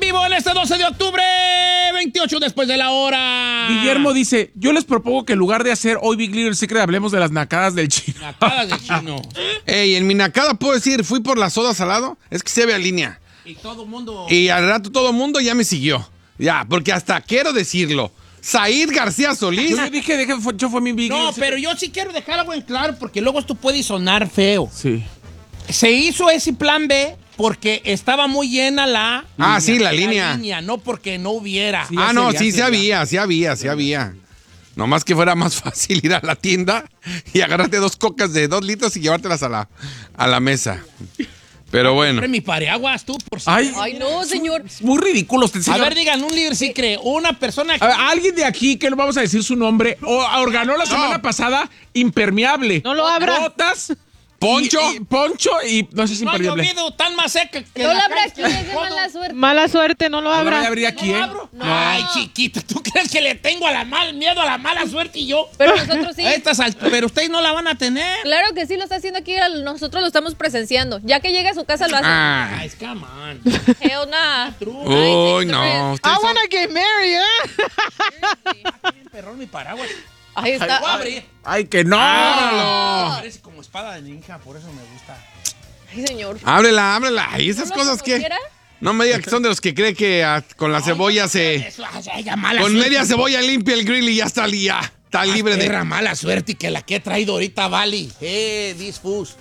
vivo en este 12 de octubre, 28 después de la hora. Guillermo dice, yo les propongo que en lugar de hacer hoy Big Little Secret hablemos de las nacadas del chino. Nacadas del chino. Ey, en mi nacada puedo decir, fui por la soda salado, es que se ve a línea. Y todo el mundo... Y al rato todo el mundo ya me siguió. Ya, porque hasta quiero decirlo. Said García Solís. Yo dije, yo fue mi Big Little No, Secret. pero yo sí quiero dejar algo en claro porque luego esto puede sonar feo. Sí. Se hizo ese plan B porque estaba muy llena la... Ah, sí, la línea. No porque no hubiera. Sí, Ah, no, sí, sí sí había. Nomás que fuera más fácil ir a la tienda y agarrarte 2 cocas de 2 litros y llevártelas a la mesa. Pero bueno. Compré mi paraguas tú, por si... Ay, no, señor. Muy ridículos. A ver, digan, un líder sí cree. Una persona que... A ver, alguien de aquí, que no vamos a decir su nombre, organó la semana pasada impermeable. No lo abra. Botas. Poncho. Poncho y no sé si no ha impermeable. llovido tan más seca que No la lo abra cancha aquí, del es de codo. mala suerte. Mala suerte, no lo No lo voy a abra. abrir aquí, ¿No ¿eh? abro? Ay, chiquita, ¿tú crees que le tengo miedo a la mala suerte y yo? Pero nosotros sí. Pero ustedes no la van a tener. Claro que sí, lo está haciendo aquí, nosotros lo estamos presenciando. Ya que llega a su casa lo hace. Ah. Ay, come on. Hell nah. Uy, no. I ustedes son- wanna get married, ¿eh? Perrón mi paraguas. Ahí está. Voy a abrir. Ay, que no. Parece como espada de ninja, por eso me gusta. Ay, señor. Ábrela. Y esas ¿No lo cosas que... conociera? No me digas que son de los que cree que con la cebolla se... Eso, ay, ya mala Con suerte. media cebolla limpia el grill y ya está libre de... Perra mala suerte y que la que he traído ahorita vale. Disfus.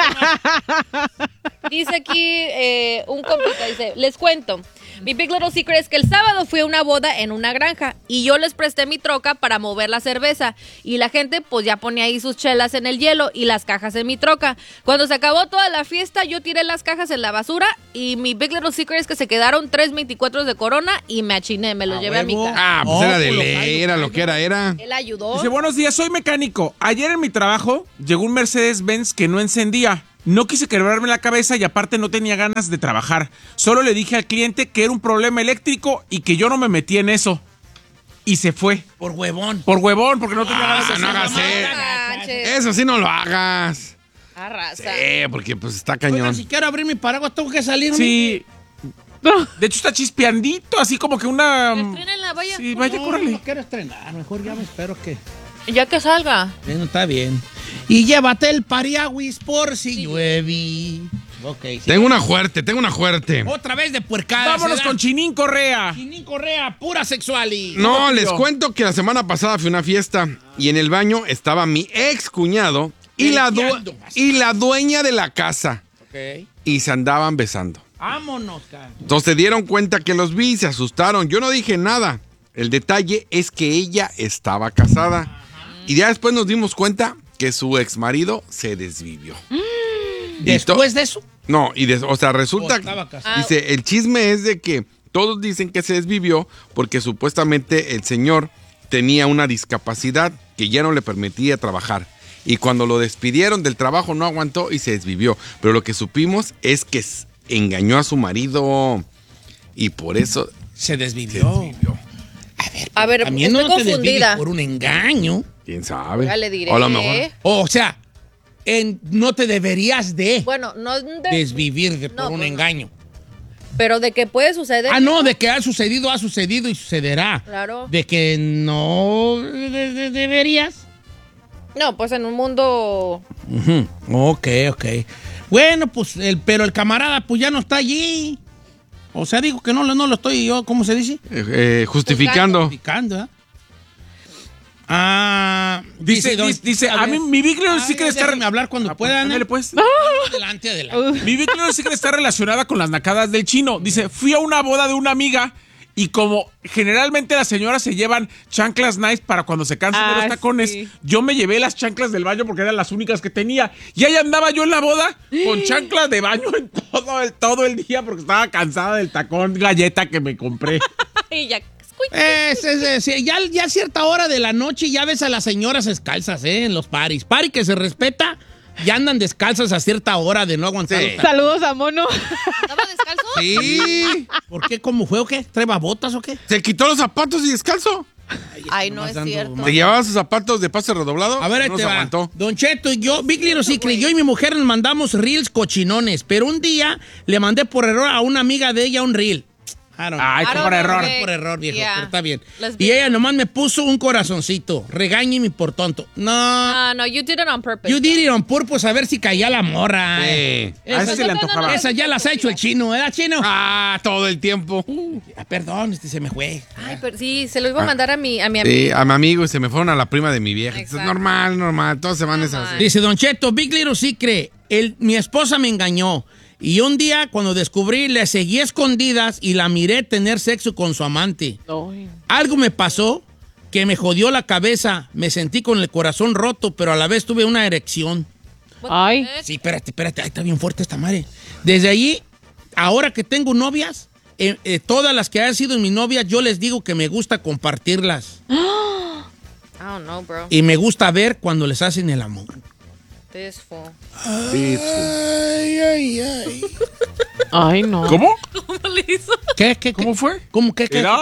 Dice aquí un compita, dice, les cuento. Mi Big Little Secret es que el sábado fui a una boda en una granja y yo les presté mi troca para mover la cerveza y la gente pues ya ponía ahí sus chelas en el hielo y las cajas en mi troca. Cuando se acabó toda la fiesta yo tiré las cajas en la basura y mi Big Little Secret es que se quedaron 3 24 de Corona y me achiné, me los llevé a mi huevo. casa. Ah, pues era de Óculo, ley, caldo, era lo caldo. que era. Él ayudó. Dice, buenos días, soy mecánico. Ayer en mi trabajo llegó un Mercedes-Benz que no encendía. No quise quebrarme la cabeza y aparte no tenía ganas de trabajar. Solo le dije al cliente que era un problema eléctrico y que yo no me metí en eso. Y se fue. Por huevón. Por huevón, porque no tenía ganas de no hacerlo. hagas eso. Manches. Eso sí no lo hagas. Arrasa. Porque pues está Oigan, cañón. si quiero abrir mi paraguas, tengo que salir. Sí. De hecho está chispeandito, así como que una... Estrénenla, vaya. Sí, vaya, No, córrele. no quiero estrenar. Mejor ya me espero que... Ya que salga. Bueno, está bien. Y llévate el pariaguis por si llueve. Ok, sí. Tengo una fuerte. Otra vez de puercada. Vámonos con Chinín Correa. Chinín Correa, pura sexual y... No, tío? les cuento que la semana pasada fui a una fiesta y en el baño estaba mi ex cuñado y la dueña de la casa Ok. y se andaban besando. Vámonos, cara. Entonces se dieron cuenta que los vi y se asustaron. Yo no dije nada. El detalle es que ella estaba casada. Y ya después nos dimos cuenta que su ex marido se desvivió. Después de eso... No, o sea, resulta... Oh, estaba casado. Dice, el chisme es de que todos dicen que se desvivió porque supuestamente el señor tenía una discapacidad que ya no le permitía trabajar. Y cuando lo despidieron del trabajo no aguantó y se desvivió. Pero lo que supimos es que engañó a su marido y por eso Se se desvivió. desvivió. A ver, También estoy no te desvives confundida. por un engaño. ¿Quién sabe? Ya le diré. O a lo mejor. O sea, no te deberías de Bueno, no desvivir por No, un pues no. engaño. pero de que puede suceder. Ah, no, de que ha sucedido y sucederá. Claro. De que no deberías. No, pues en un mundo. Ujú. Ok. Bueno, pues, pero el camarada pues ya no está allí. O sea, digo que no lo estoy yo, ¿cómo se dice? Justificando. Picando, ¿eh? Ah, Dice, a mí mi Big Little Secret está... déjame hablar cuando puedan. Ándale, pues. Adelante. Mi Big Little Secret está relacionada con las nacadas del chino. Dice, fui a una boda de una amiga y como generalmente las señoras se llevan chanclas nice para cuando se cansan de los tacones, sí. yo me llevé las chanclas del baño porque eran las únicas que tenía. Y ahí andaba yo en la boda con chanclas de baño en todo el día porque estaba cansada del tacón galleta que me compré. Y ya. Sí, ya a cierta hora de la noche ya ves a las señoras descalzas, en los paris. Pari que se respeta, ya andan descalzas a cierta hora de no aguantar. Sí. los tacos. Saludos a Mono. ¿Estaba descalzo? Sí. ¿Por qué? ¿Cómo fue o qué? ¿Treba botas o qué? Se quitó los zapatos y descalzo. Ay, no es Nomás cierto. ¿Se llevaba sus zapatos de pase redoblado? A ver, ahí no te se va. aguantó. Don Cheto y yo, Big Little Secret, yo y mi mujer nos mandamos reels cochinones, pero un día le mandé por error a una amiga de ella un reel. I don't Ay, know. por error. Por error, viejo, Yeah. pero está bien. Let's Y be ella nomás me puso un corazoncito. Regáñeme por tonto. No, No, you did it on purpose. you did it on purpose a ver si caía la morra. Sí. A ese se le antojaba. Esa ya las ha hecho el chino, ¿verdad, chino? Ah, todo el tiempo. Perdón, se me fue. Ay, pero sí, se lo iba a mandar a mi amigo. Sí, a mi amigo y se me fueron a la prima de mi vieja. Es Exacto. normal. Todos se van a esas. Normal. Dice Don Cheto, Big Little Secret, mi esposa me engañó. Y un día, cuando descubrí, le seguí escondidas y la miré tener sexo con su amante. Ay. Algo me pasó que me jodió la cabeza. Me sentí con el corazón roto, pero a la vez tuve una erección. Ay. Sí, espérate. Ay, está bien fuerte esta madre. Desde allí, ahora que tengo novias, todas las que han sido mis novias, yo les digo que me gusta compartirlas. I don't know, bro. Y me gusta ver cuando les hacen el amor. This fool. Sí, Ay. Ay, no. ¿Cómo? ¿Cómo le hizo? ¿Qué? ¿Cómo fue? ¿Cómo qué? Era-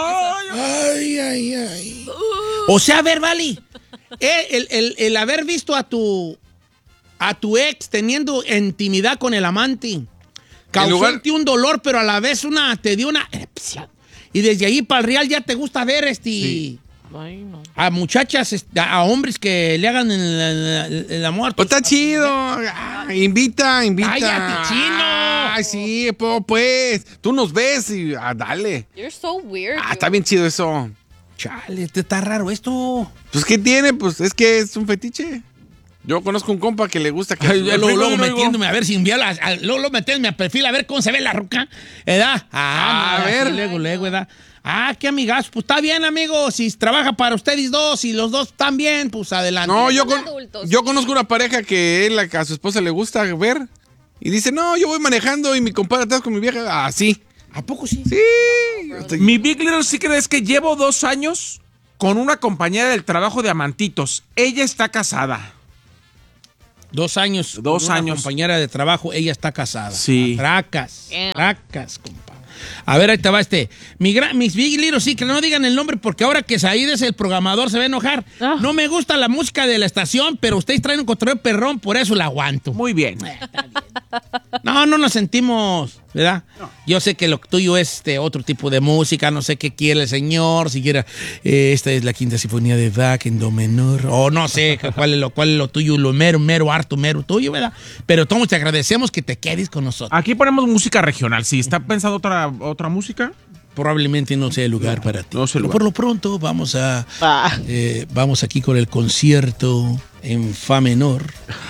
Ay. O sea, a ver, Vali, el haber visto a tu ex teniendo intimidad con el amante causó lugar- en ti un dolor, pero a la vez te dio una erección. Y desde ahí para el real ya te gusta ver Ay, no. a muchachas, a hombres que le hagan el amor. Pues está chido. Invita. ¡Cállate, chino! Ay, sí, pues. Tú nos ves y dale. You're so weird. Está bien chido eso. Chale, está raro esto. Pues, ¿qué tiene? Pues es que es un fetiche. Yo conozco un compa que le gusta que... Luego metiéndome a ver si enviarla, luego metiéndome a perfil a ver cómo se ve la ruca, ¿verdad? A ver. Sí, luego, ¿verdad? Qué amigas, pues está bien, amigo, si trabaja para ustedes dos y los dos están bien, pues adelante. No, Son adultos. yo conozco una pareja que a su esposa le gusta ver y dice, no, yo voy manejando y mi compadre atrás con mi vieja. Sí. ¿A poco sí? Sí. Mi Big Little Secret es que llevo 2 años con una compañera del trabajo de amantitos. Ella está casada. 2 años. 2 con una años. compañera de trabajo, ella está casada. Sí. Tracas, compa. A ver, ahí te va mis Big Little Secret, no digan el nombre porque ahora que Said es el programador se va a enojar. Ah. No me gusta la música de la estación, pero ustedes traen un control perrón, por eso la aguanto. Muy bien. No nos sentimos, ¿verdad? Yo sé que lo tuyo es otro tipo de música, no sé qué quiere el señor, si quiera, esta es la quinta sinfonía de Bach en do menor, o no sé cuál es lo tuyo, lo mero harto tuyo, ¿verdad? Pero todos te agradecemos que te quedes con nosotros. Aquí ponemos música regional. Si está pensando otra música, Probablemente no sea el lugar para ti. no sea el Pero lugar. por lo pronto vamos vamos aquí con el concierto en fa menor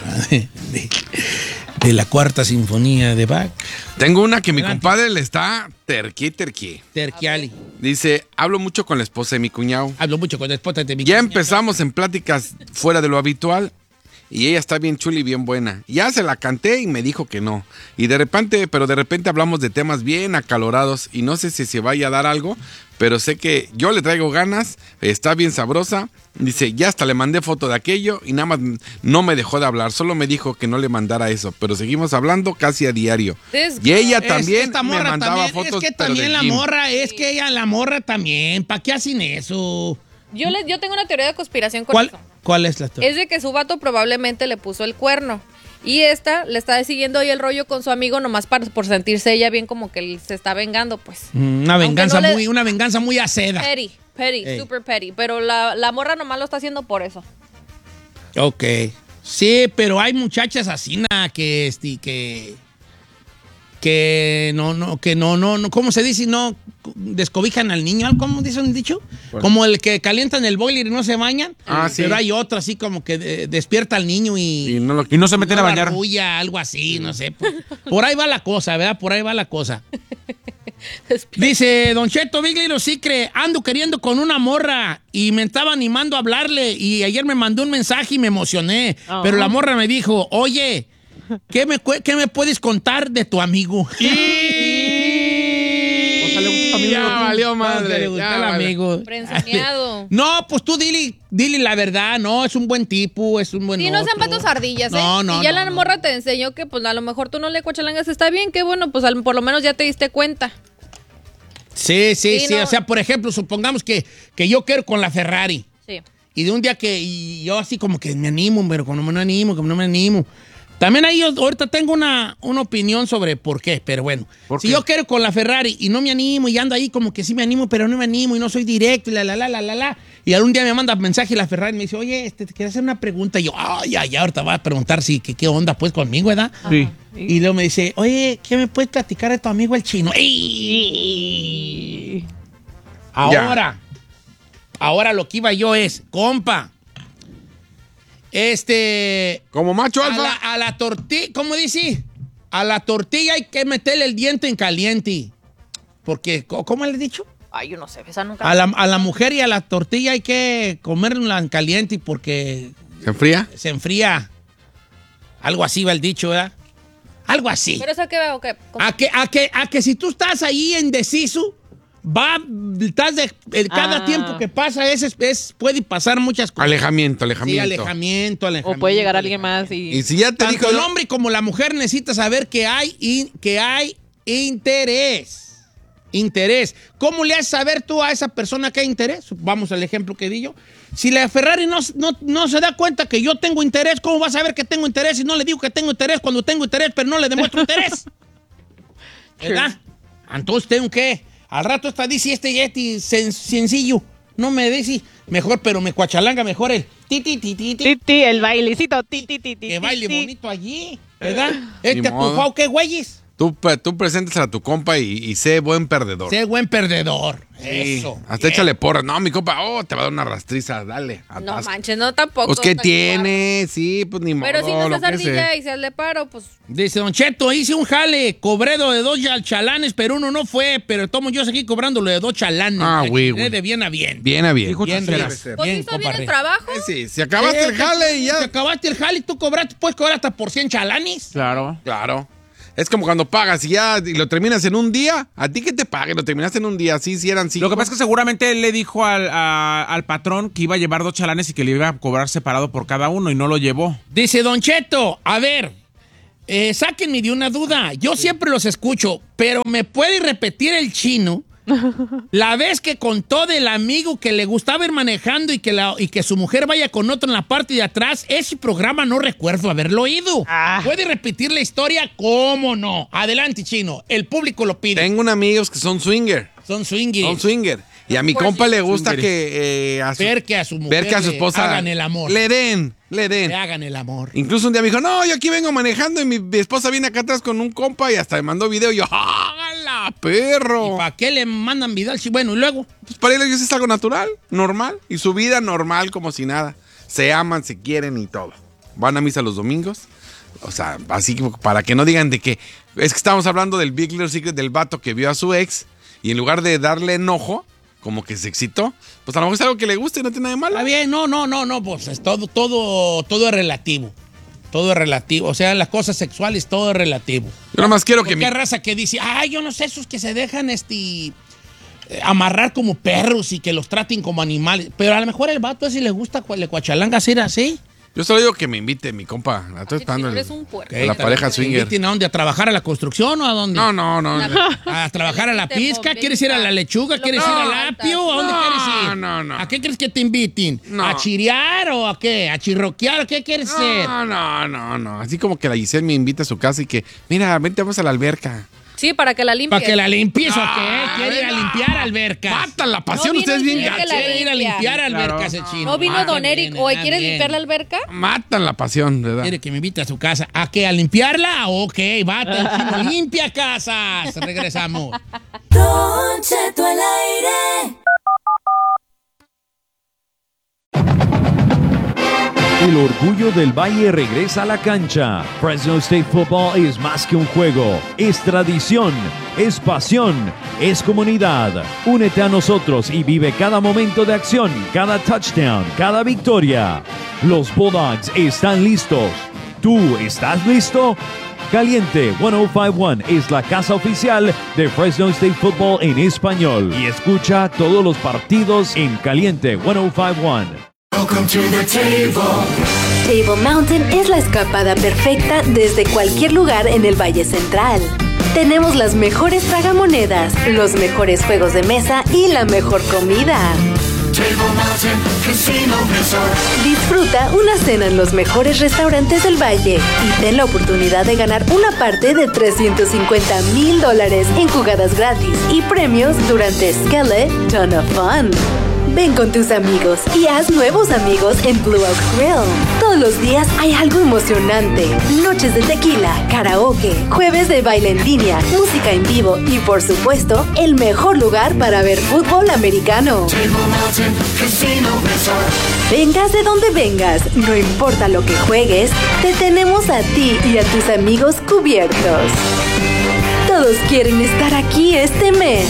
de la cuarta sinfonía de Bach. Tengo una que mi Adelante. compadre le está terqui. Terquiali. Dice, hablo mucho con la esposa de mi cuñado. Hablo mucho con la esposa de mi Ya cuñado. empezamos en pláticas fuera de lo habitual y ella está bien chula y bien buena. Ya se la canté y me dijo que no. Y de repente hablamos de temas bien acalorados y no sé si se vaya a dar algo, pero sé que yo le traigo ganas, está bien sabrosa. Dice, ya hasta le mandé foto de aquello y nada más no me dejó de hablar, solo me dijo que no le mandara eso, pero seguimos hablando casi a diario. This Y ella Es que también esta me morra mandaba también, fotos. es que pero también del la gym. morra, es que ella, la morra también. ¿Para qué hacen eso? Yo tengo una teoría de conspiración con ¿Cuál, eso. ¿Cuál es la teoría? Es de que su vato probablemente le puso el cuerno. Y esta le está siguiendo ahí el rollo con su amigo nomás por sentirse ella bien como que él se está vengando, pues. Una venganza Aunque no una venganza muy aceda. Petty, Ey. super petty. Pero la morra nomás lo está haciendo por eso. Ok. Sí, pero hay muchachas así que no, ¿cómo se dice? No descobijan al niño, ¿cómo dice un dicho? Como el que calientan el boiler y no se bañan. Sí. Pero hay otro así como que despierta al niño Y no lo Y no se meten a la bañar. arrulla, algo así, no sé. Por ahí va la cosa, ¿verdad? Por ahí va la cosa. Dice Don Cheto, Big Little Secret, ando queriendo con una morra y me estaba animando a hablarle y ayer me mandó un mensaje y me emocioné. Pero la morra me dijo, oye, ¿qué me puedes contar de tu amigo? O sea, le gusta tu amigo. Ya valió No, que madre. le gusta ya el valió. amigo. Frenzoneado. No, pues tú dile la verdad, no, es un buen tipo, es un buen Sí, no sean otro. patos ardillas, ¿eh? No, y ya no, la no. morra te enseñó que pues a lo mejor tú no le cuachalangas, está bien, qué bueno, pues por lo menos ya te diste cuenta. Sí, no. o sea, por ejemplo, supongamos que yo quiero con la Ferrari. Sí. Y de un día y yo así como que me animo, pero como no me animo, También ahí yo ahorita tengo una opinión sobre por qué, pero bueno. Si yo quiero con la Ferrari y no me animo y ando ahí como que sí me animo, pero no me animo y no soy directo y y algún día me manda mensaje y la Ferrari me dice, oye, te quiero hacer una pregunta. Y yo, ahorita va a preguntar qué onda pues conmigo, ¿verdad? Sí. Y luego me dice, oye, ¿qué me puedes platicar de tu amigo el chino? Ahora lo que iba yo es, compa, como macho alfa. A la tortilla, ¿cómo dice? A la tortilla hay que meterle el diente en caliente. Porque, ¿cómo le he dicho? Ay, yo no sé, esa nunca. A la mujer y a la tortilla hay que comerla en caliente porque... ¿Se enfría? Se enfría. Algo así va el dicho, ¿verdad? Algo así. ¿Pero eso qué va o qué? A que si tú estás ahí indeciso, cada tiempo que pasa puede pasar muchas cosas. Alejamiento. Sí, alejamiento. O puede llegar alguien más Y si ya te tanto dijo... el hombre como la mujer necesita saber que hay interés. ¿Cómo le haces saber tú a esa persona que hay interés? Vamos al ejemplo que di yo. Si la Ferrari no se da cuenta que yo tengo interés, ¿cómo va a saber que tengo interés si no le digo que tengo interés cuando tengo interés, pero no le demuestro interés? ¿Verdad? Entonces tengo que... Al rato está dice sencillo. No me dice mejor, pero me cuachalanga mejor el Titi, el bailecito. que baile bonito allí, ¿verdad? modo. Atufao, ¿qué güeyes? Tú presentes a tu compa y sé buen perdedor. Sé buen perdedor. Sí. Eso. Hasta échale porras. No, mi compa, te va a dar una rastriza, dale. No atasca. manches, no tampoco. Pues, ¿qué tiene? Sí, pues ni modo. Pero si no lo estás que ardilla sea. y se hazle paro, pues... Dice Don Cheto, hice un jale, cobré de 2 chalanes, pero uno no fue, pero tomo yo seguí cobrándolo de 2 chalanes. Güey. De bien a bien. Bien a bien. Hijo, Bien, tú bien, serás. Pues bien, hizo bien compadre. el trabajo. Sí, si acabaste el jale y Si ya. acabaste el jale y tú cobraste, puedes cobrar hasta por 100 chalanes. Claro. Claro. Es como cuando pagas y lo terminas en un día. ¿A ti que te paguen? Lo terminaste en un día. Sí, si eran 5. Lo que pasa es que seguramente él le dijo al patrón que iba a llevar 2 chalanes y que le iba a cobrar separado por cada uno y no lo llevó. Dice Don Cheto, a ver, sáquenme de una duda. Yo siempre los escucho, pero ¿me puede repetir el chino? La vez que contó del amigo que le gustaba ir manejando y que su mujer vaya con otro en la parte de atrás, ese programa no recuerdo haberlo oído. ¿Puede repetir la historia? ¿Cómo no? Adelante, chino. El público lo pide. Tengo unos amigos que son swinger. Son swingers. Son swinger. Y a mi compa le gusta que Ver que a su mujer ver que a su esposa hagan el amor. Le den. Le hagan el amor. Incluso un día me dijo, no, yo aquí vengo manejando y mi esposa viene acá atrás con un compa y hasta me mandó video y yo, ¡hágala, perro! ¿Y para qué le mandan video? Bueno, y luego. Pues para ellos es algo natural, normal. Y su vida normal como si nada. Se aman, se quieren y todo. Van a misa los domingos. O sea, así como para que no digan de que... Es que estamos hablando del Big Little Secret del vato que vio a su ex y en lugar de darle enojo, como que se excitó, pues a lo mejor es algo que le gusta y no tiene nada de malo. Está bien, no, pues es todo es relativo. Todo es relativo. O sea, las cosas sexuales, todo es relativo. Yo nomás quiero que ¿Qué raza que dice, yo no sé, esos que se dejan amarrar como perros y que los traten como animales? Pero a lo mejor el vato ese le gusta, le cuachalanga hacer así. Yo solo digo que me invite mi compa. Estoy estando Eres un puerco. en la pareja swinger. ¿Inviten a dónde? ¿A trabajar a la construcción o a dónde? No. ¿A trabajar a la pizca? ¿Quieres ir a la lechuga? ¿Quieres ir al apio? ¿A dónde quieres ir? No. ¿A qué quieres que te inviten? No. ¿A chirear o a qué? ¿A chirroquear? ¿Qué quieres ser? No. Así como que la Giselle me invita a su casa y que, mira, vente, vamos a la alberca. Sí, para que la limpies. ¿Para que la limpies o qué? ¿Quiere ir a limpiar albercas? Matan la pasión, No, ustedes vino bien el señor que gachos. la Quiere ir a limpiar Claro. albercas el chino. No vino Don Bien, Eric. Hoy, ¿quieres bien. limpiar la alberca? Matan la pasión, ¿verdad? Quiere que me invite a su casa. ¿A qué? ¿A limpiarla? Ok, bate, el chino limpia casas. Regresamos. Don Cheto al aire. El orgullo del Valle regresa a la cancha. Fresno State Football es más que un juego, es tradición, es pasión, es comunidad. Únete a nosotros y vive cada momento de acción, cada touchdown, cada victoria. Los Bulldogs están listos. ¿Tú estás listo? Caliente 1051 es la casa oficial de Fresno State Football en español. Y escucha todos los partidos en Caliente 1051. Table Mountain es la escapada perfecta desde cualquier lugar en el Valle Central. Tenemos las mejores tragamonedas, los mejores juegos de mesa y la mejor comida. Disfruta una cena en los mejores restaurantes del Valle y ten la oportunidad de ganar una parte de $350,000 en jugadas gratis y premios durante Skele Ton of Fun. Ven con tus amigos y haz nuevos amigos en Blue Oak Grill. Todos los días hay algo emocionante. Noches de tequila, karaoke, jueves de baile en línea, música en vivo y, por supuesto, el mejor lugar para ver fútbol americano. Vengas de donde vengas, no importa lo que juegues, te tenemos a ti y a tus amigos cubiertos. Todos quieren estar aquí este mes.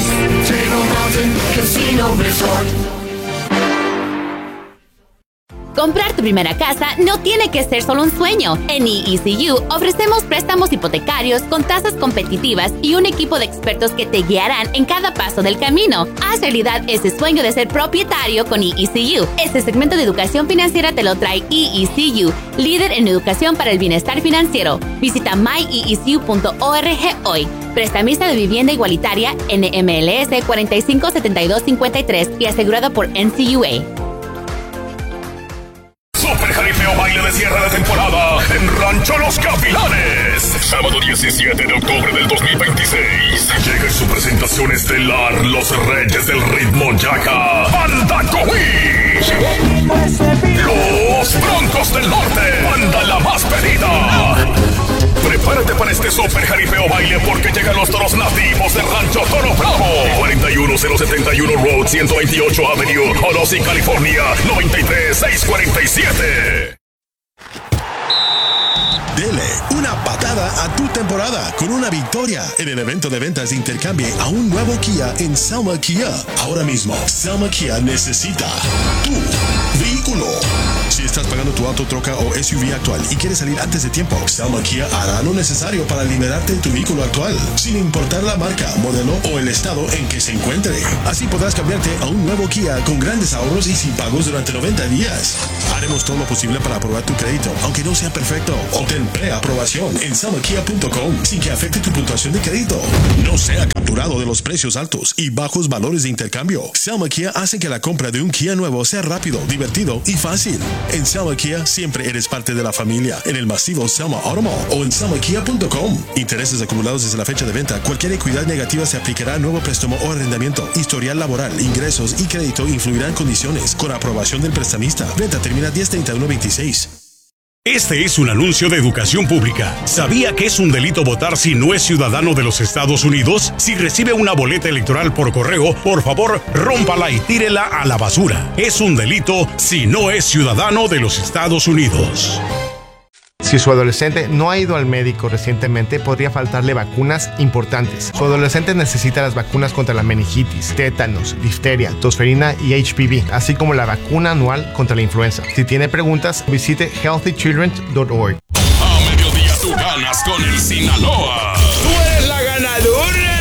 Comprar tu primera casa no tiene que ser solo un sueño. En EECU ofrecemos préstamos hipotecarios con tasas competitivas y un equipo de expertos que te guiarán en cada paso del camino. Haz realidad ese sueño de ser propietario con EECU. Este segmento de educación financiera te lo trae EECU, líder en educación para el bienestar financiero. Visita myecu.org hoy. Prestamista de vivienda igualitaria NMLS 457253 y asegurado por NCUA. Super Jaripeo Baile de cierre de temporada en Rancho Los Gavilanes. Sábado 17 de octubre del 2026. Llega en su presentación estelar Los Reyes del Ritmo Yaca, Banda Cowish. Los Broncos del Norte, banda la más pedida. Prepárate para este Super Jaripeo Baile porque llegan los toros nativos de Rancho Toro Bravo. 41071 Road 128 Avenue, Olosí, California, 93647. Dele una patada a tu temporada con una victoria en el evento de ventas de intercambio a un nuevo Kia en Selma Kia. Ahora mismo, Selma Kia necesita tu vehículo. Si estás pagando tu auto, troca o SUV actual y quieres salir antes de tiempo, Selma Kia hará lo necesario para liberarte de tu vehículo actual, sin importar la marca, modelo o el estado en que se encuentre. Así podrás cambiarte a un nuevo Kia con grandes ahorros y sin pagos durante 90 días. Haremos todo lo posible para aprobar tu crédito, aunque no sea perfecto. Obtén preaprobación en selmakia.com sin que afecte tu puntuación de crédito. No sea capturado de los precios altos y bajos valores de intercambio. Selma Kia hace que la compra de un Kia nuevo sea rápido, divertido y fácil. En Selma Kia siempre eres parte de la familia. En el masivo Selma Auto Mall o en selmakia.com. Intereses acumulados desde la fecha de venta. Cualquier equidad negativa se aplicará a nuevo préstamo o arrendamiento. Historial laboral, ingresos y crédito influirán condiciones. Con aprobación del prestamista. Venta termina 10/31/26. Este es un anuncio de educación pública. ¿Sabía que es un delito votar si no es ciudadano de los Estados Unidos? Si recibe una boleta electoral por correo, por favor, rómpala y tírela a la basura. Es un delito si no es ciudadano de los Estados Unidos. Si su adolescente no ha ido al médico recientemente, podría faltarle vacunas importantes. Su adolescente necesita las vacunas contra la meningitis, tétanos, difteria, tosferina y HPV, así como la vacuna anual contra la influenza. Si tiene preguntas, visite healthychildren.org. A mediodía tú ganas con el Sinaloa. ¡Tú eres la ganadora!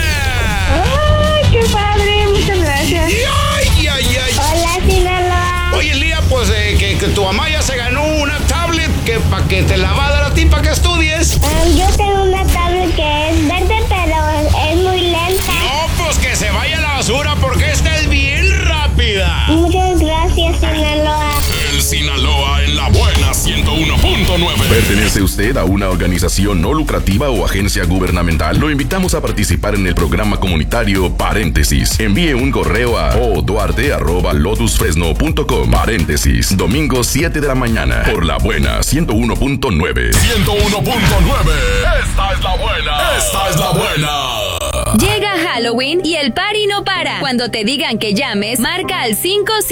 ¡Ay, qué padre! Muchas gracias. ¡Ay, ay, ay! Hola, Sinaloa. Oye, Lía, pues que tu mamá ya se ganó una tablet para que te la va a dar a ti para que estudies. Yo tengo una tablet que es verde, pero es muy lenta. No, pues que se vaya a la basura porque esta es bien rápida. Muchas gracias, Sinaloa. El Sinaloa en la buena 101.9. ¿Pertenece usted a una organización no lucrativa o agencia gubernamental? Lo invitamos a participar en el programa comunitario Paréntesis. Envíe un correo a oduarte@lotusfresno.com. Paréntesis, domingo 7 de la mañana, por la buena 101.9. 101.9. Esta es la buena. Esta es la buena. Llega Halloween y el party no para. Cuando te digan que llames, marca al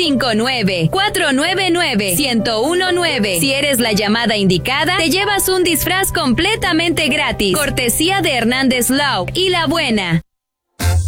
559-499-1019. Si eres la llamada indicada, te llevas un disfraz completamente gratis. Cortesía de Hernández Law y La Buena.